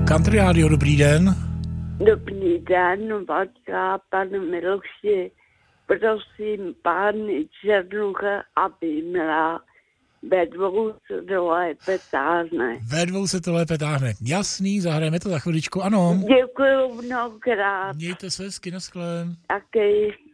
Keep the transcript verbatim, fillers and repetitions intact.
Country Radio, dobrý den. Dobrý den, Vaďka, pane Miloši, prosím pány Černucha a Bimla, ve dvou se to lépe táhne. Ve dvou se to lépe táhne. Jasný, zahrajeme to za chviličku, ano. Děkuju mnohokrát. Mějte se hezky, naschle. Taky.